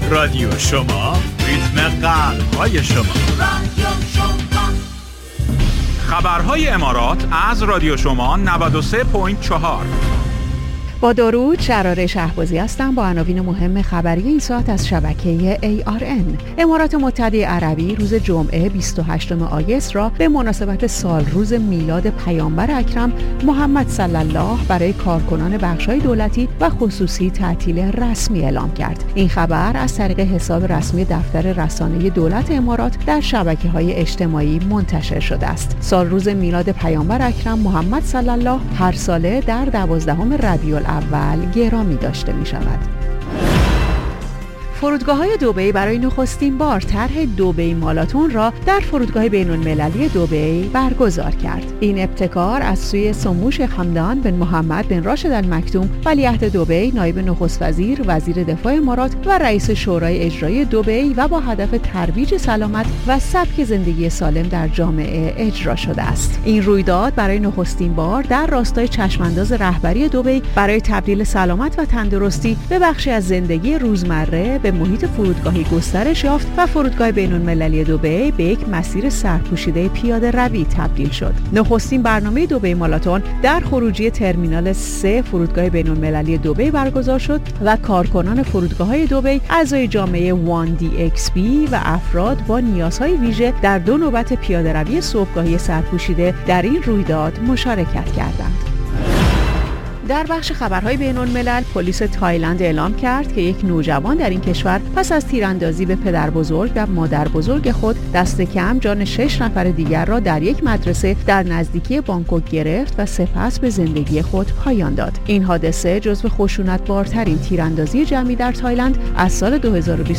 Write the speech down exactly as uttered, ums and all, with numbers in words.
رادیو شما، ریتم قلب‌های شما. رادیو شما. خبرهای امارات از رادیو شما نود و سه و چهار. با درود، شراره شهبازی هستم با عناوین مهم خبری این ساعت از شبکه ای آر ان. امارات متحده عربی روز جمعه بیست و هشتم آگوست را به مناسبت سال روز میلاد پیامبر اکرم محمد صلی الله برای کارکنان بخش‌های دولتی و خصوصی تعطیل رسمی اعلام کرد. این خبر از طریق حساب رسمی دفتر رسانه دولت امارات در شبکه‌های اجتماعی منتشر شده است. سال روز میلاد پیامبر اکرم محمد صلی الله هر ساله در دوازدهم ربیع اول گرامی داشته می شود. فرودگاه‌های دبی برای نخستین بار طرح دبی مالاتون را در فرودگاه بین‌المللی دبی برگزار کرد. این ابتکار از سوی سمو شیخ حمدان بن محمد بن راشد المکتوم ولیعهد دبی، نایب نخست وزیر، وزیر دفاع امارات و رئیس شورای اجرایی دبی و با هدف ترویج سلامت و سبک زندگی سالم در جامعه اجرا شده است. این رویداد برای نخستین بار در راستای چشمانداز رهبری دبی برای تبدیل سلامت و تندرستی به بخشی از زندگی روزمره به محیط فرودگاهی گسترش یافت و فرودگاه بین‌المللی دبی به یک مسیر سرپوشیده پیاده روی تبدیل شد. نخستین برنامه دبی مالاتون در خروجی ترمینال سه فرودگاه بین‌المللی دبی برگزار شد و کارکنان فرودگاه‌های دبی، اعضای جامعه وان دی ایکس بی و افراد با نیازهای ویژه در دو نوبت پیاده روی صبحگاهی سرپوشیده در این رویداد مشارکت کردند. در بخش خبرهای بین‌الملل، پلیس تایلند اعلام کرد که یک نوجوان در این کشور پس از تیراندازی به پدر بزرگ و مادر بزرگ خود دست کم جان شش نفر دیگر را در یک مدرسه در نزدیکی بانکوک گرفت و سپس به زندگی خود پایان داد. این حادثه جزو خشونت‌بارترین تیراندازی جمعی در تایلند از سال دو هزار و بیست